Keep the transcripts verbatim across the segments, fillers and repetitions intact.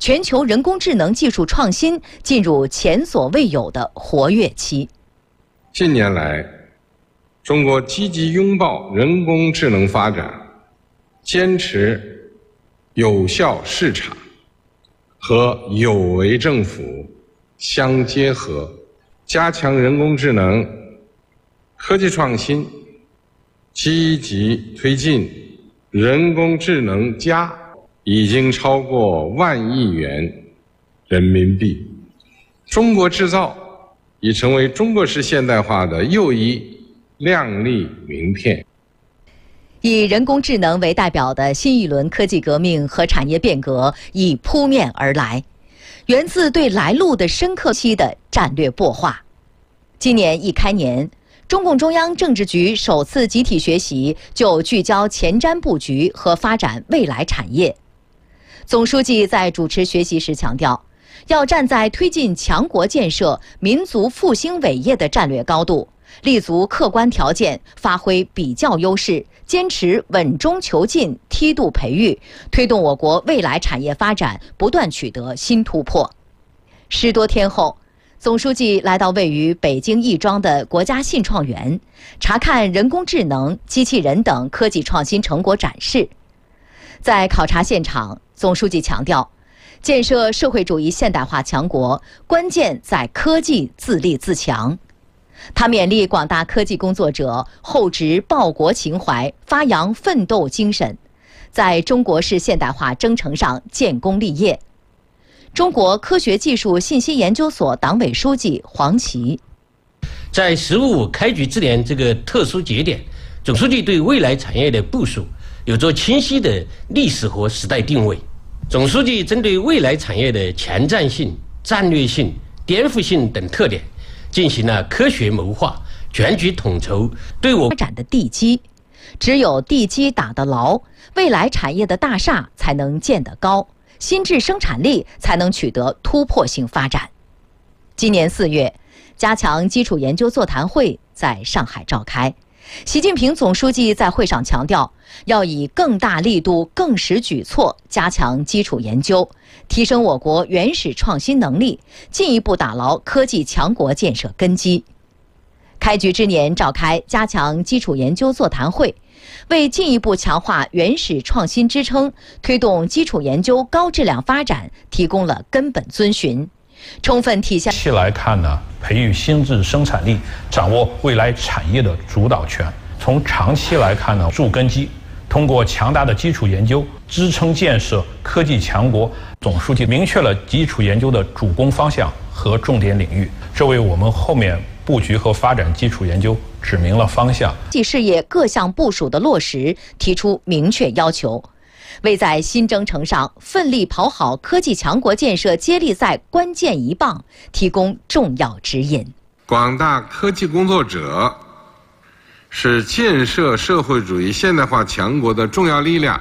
全球人工智能技术创新进入前所未有的活跃期。 近年来，中国积极拥抱人工智能发展，坚持有效市场和有为政府相结合，加强人工智能科技创新，积极推进人工智能加已经超过万亿元人民币。中国制造已成为中国式现代化的又一亮丽名片。 以人工智能为代表的新一轮科技革命和产业变革已扑面而来，源自对来路的深刻期的战略擘画。今年一开年，中共中央政治局首次集体学习就聚焦前瞻布局和发展未来产业。总书记在主持学习时强调，要站在推进强国建设、民族复兴伟业的战略高度，立足客观条件，发挥比较优势，坚持稳中求进、梯度培育，推动我国未来产业发展不断取得新突破。十多天后，总书记来到位于北京亦庄的国家信创园，查看人工智能、机器人等科技创新成果展示。在考察现场，总书记强调，建设社会主义现代化强国，关键在科技自立自强。他勉励广大科技工作者厚植报国情怀，发扬奋斗精神，在中国式现代化征程上建功立业。中国科学技术信息研究所党委书记黄奇， 在“十五五”开局之年这个特殊节点，总书记对未来产业的部署有着清晰的历史和时代定位。总书记针对未来产业的前瞻性、战略性、颠覆性等特点，进行了科学谋划、全局统筹，对我发展的地基。只有地基打得牢，未来产业的大厦才能建得高，新质生产力才能取得突破性发展。今年四月，加强基础研究座谈会在上海召开。习近平总书记在会上强调，要以更大力度、更实举措加强基础研究，提升我国原始创新能力，进一步打牢科技强国建设根基。开局之年召开加强基础研究座谈会，为进一步强化原始创新支撑，推动基础研究高质量发展提供了根本遵循，充分体现。 期来看呢，培育新质生产力，掌握未来产业的主导权；从长期来看呢，筑根基，通过强大的基础研究支撑建设科技强国。总书记明确了基础研究的主攻方向和重点领域，这为我们后面布局和发展基础研究指明了方向。 技事业各项部署的落实提出明确要求，为在新征程上奋力跑好科技强国建设接力赛关键一棒提供重要指引。 广大科技工作者是建设社会主义现代化强国的重要力量。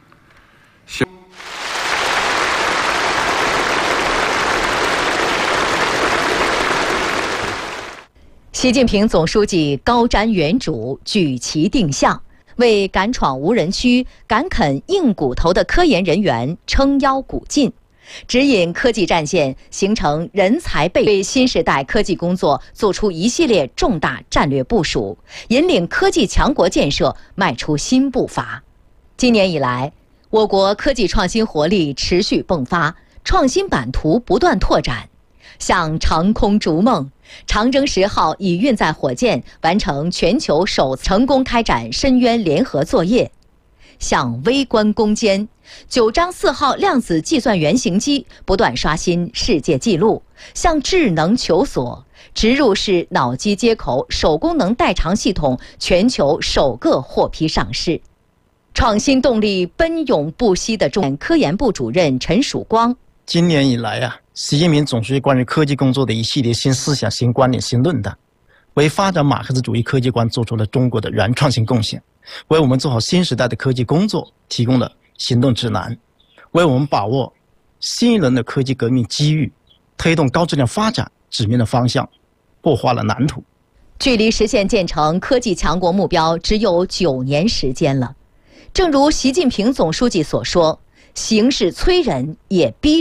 习近平总书记高瞻远瞩，举旗定向，为敢闯无人区、敢啃硬骨头的科研人员撑腰鼓劲，指引科技战线形成人才备，为新时代科技工作做出一系列重大战略部署，引领科技强国建设迈出新步伐。今年以来，我国科技创新活力持续迸发，创新版图不断拓展。向长空逐梦，长征十号已运载火箭完成全球首次成功开展深渊联合作业；向微观攻坚，九章四号量子计算原型机不断刷新世界纪录；向智能求索，植入式脑机接口手功能代偿系统全球首个获批上市。创新动力奔涌不息的中科研部主任陈曙光， 今年以来啊，习近平总书记关于科技工作的一系列新思想、新观点、新论断，为发展马克思主义科技观做出了中国的原创性贡献，为我们做好新时代的科技工作提供了行动指南，为我们把握新一轮的科技革命机遇，推动高质量发展指明了方向，擘画了蓝图。 距离实现建成科技强国目标只有九年时间了。正如习近平总书记所说，形势催人也逼